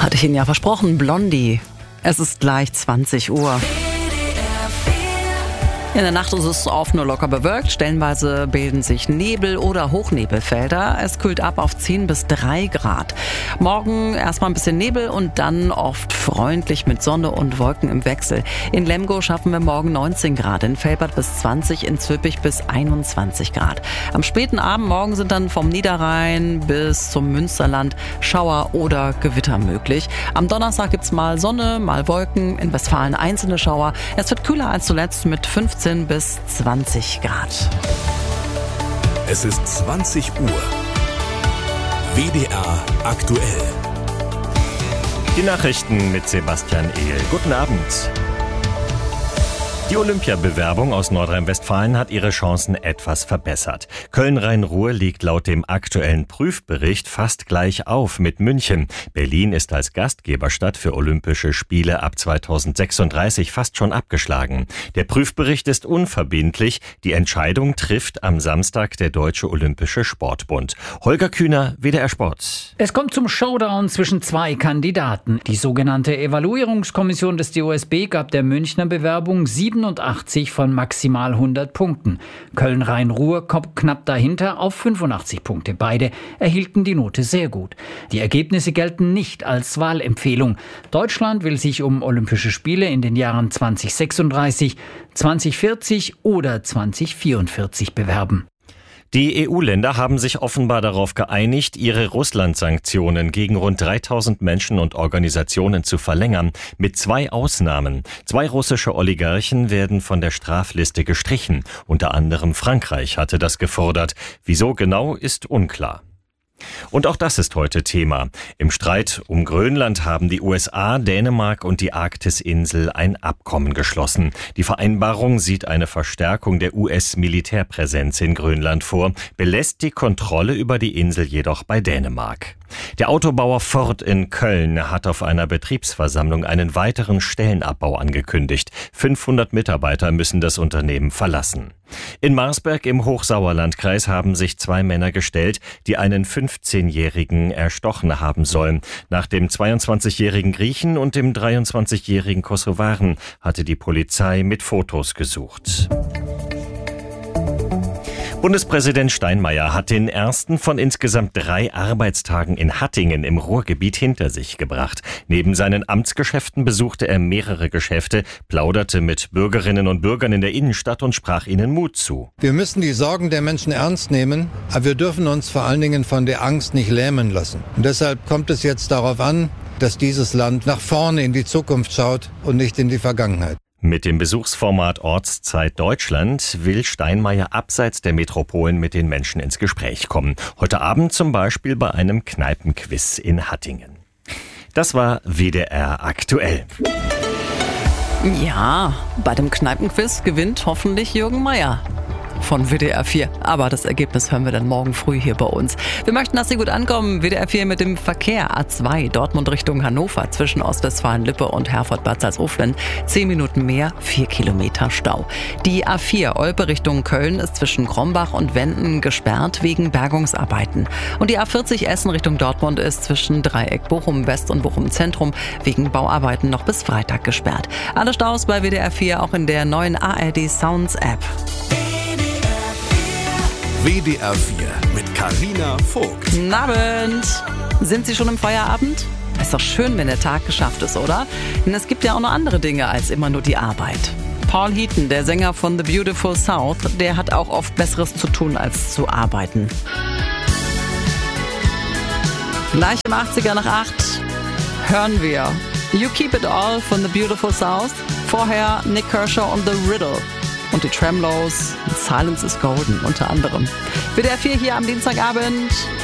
Hatte ich Ihnen ja versprochen, Blondie. Es ist gleich 20 Uhr. In der Nacht ist es oft nur locker bewölkt. Stellenweise bilden sich Nebel- oder Hochnebelfelder. Es kühlt ab auf 10 bis 3 Grad. Morgen erstmal ein bisschen Nebel und dann oft freundlich mit Sonne und Wolken im Wechsel. In Lemgo schaffen wir morgen 19 Grad, in Velbert bis 20, in Zülpich bis 21 Grad. Am späten Abend morgen sind dann vom Niederrhein bis zum Münsterland Schauer oder Gewitter möglich. Am Donnerstag gibt's mal Sonne, mal Wolken, in Westfalen einzelne Schauer. Es wird kühler als zuletzt mit 15 bis 20 Grad. Es ist 20 Uhr. WDR aktuell. Die Nachrichten mit Sebastian Ehl. Guten Abend. Die Olympiabewerbung aus Nordrhein-Westfalen hat ihre Chancen etwas verbessert. Köln-Rhein-Ruhr liegt laut dem aktuellen Prüfbericht fast gleich auf mit München. Berlin ist als Gastgeberstadt für Olympische Spiele ab 2036 fast schon abgeschlagen. Der Prüfbericht ist unverbindlich. Die Entscheidung trifft am Samstag der Deutsche Olympische Sportbund. Holger Kühner, WDR Sport. Es kommt zum Showdown zwischen zwei Kandidaten. Die sogenannte Evaluierungskommission des DOSB gab der Münchner Bewerbung 87 von maximal 100 Punkten. Köln-Rhein-Ruhr kommt knapp dahinter auf 85 Punkte. Beide erhielten die Note sehr gut. Die Ergebnisse gelten nicht als Wahlempfehlung. Deutschland will sich um Olympische Spiele in den Jahren 2036, 2040 oder 2044 bewerben. Die EU-Länder haben sich offenbar darauf geeinigt, ihre Russland-Sanktionen gegen rund 3000 Menschen und Organisationen zu verlängern, mit 2 Ausnahmen. 2 russische Oligarchen werden von der Strafliste gestrichen. Unter anderem Frankreich hatte das gefordert. Wieso genau, ist unklar. Und auch das ist heute Thema. Im Streit um Grönland haben die USA, Dänemark und die Arktisinsel ein Abkommen geschlossen. Die Vereinbarung sieht eine Verstärkung der US-Militärpräsenz in Grönland vor, belässt die Kontrolle über die Insel jedoch bei Dänemark. Der Autobauer Ford in Köln hat auf einer Betriebsversammlung einen weiteren Stellenabbau angekündigt. 500 Mitarbeiter müssen das Unternehmen verlassen. In Marsberg im Hochsauerlandkreis haben sich 2 Männer gestellt, die einen 15-Jährigen erstochen haben sollen. Nach dem 22-jährigen Griechen und dem 23-jährigen Kosovaren hatte die Polizei mit Fotos gesucht. Bundespräsident Steinmeier hat den ersten von insgesamt 3 Arbeitstagen in Hattingen im Ruhrgebiet hinter sich gebracht. Neben seinen Amtsgeschäften besuchte er mehrere Geschäfte, plauderte mit Bürgerinnen und Bürgern in der Innenstadt und sprach ihnen Mut zu. Wir müssen die Sorgen der Menschen ernst nehmen, aber wir dürfen uns vor allen Dingen von der Angst nicht lähmen lassen. Und deshalb kommt es jetzt darauf an, dass dieses Land nach vorne in die Zukunft schaut und nicht in die Vergangenheit. Mit dem Besuchsformat Ortszeit Deutschland will Steinmeier abseits der Metropolen mit den Menschen ins Gespräch kommen. Heute Abend zum Beispiel bei einem Kneipenquiz in Hattingen. Das war WDR aktuell. Ja, bei dem Kneipenquiz gewinnt hoffentlich Jürgen Meier von WDR 4. Aber das Ergebnis hören wir dann morgen früh hier bei uns. Wir möchten, dass Sie gut ankommen. WDR 4 mit dem Verkehr. A2 Dortmund Richtung Hannover zwischen Ostwestfalen-Lippe und Herford-Bad Salzuflen. 10 Minuten mehr, 4 Kilometer Stau. Die A4 Olpe Richtung Köln ist zwischen Krombach und Wenden gesperrt wegen Bergungsarbeiten. Und die A40 Essen Richtung Dortmund ist zwischen Dreieck Bochum West und Bochum Zentrum wegen Bauarbeiten noch bis Freitag gesperrt. Alle Staus bei WDR 4 auch in der neuen ARD Sounds App. WDR 4 mit Carina Vogt. Guten Abend. Sind Sie schon im Feierabend? Ist doch schön, wenn der Tag geschafft ist, oder? Denn es gibt ja auch noch andere Dinge als immer nur die Arbeit. Paul Heaton, der Sänger von The Beautiful South, der hat auch oft Besseres zu tun, als zu arbeiten. Gleich um 80er nach 8 hören wir You Keep It All von The Beautiful South. Vorher Nick Kershaw und The Riddle. Und die Tremlos, Silence is Golden unter anderem. WDR 4 hier am Dienstagabend.